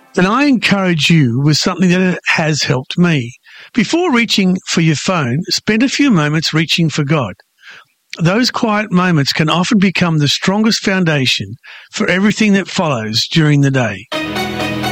then I encourage you with something that has helped me. Before reaching for your phone, spend a few moments reaching for God. Those quiet moments can often become the strongest foundation for everything that follows during the day.